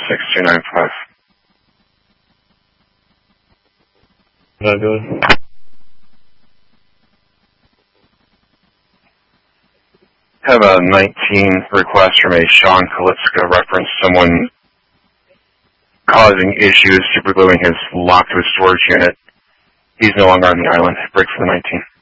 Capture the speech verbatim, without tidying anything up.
six two nine five. Good. Have a nineteen request from a Sean Kalitska reference someone causing issues supergluing his lock to his storage unit. He's no longer on the island. Break for the nineteen.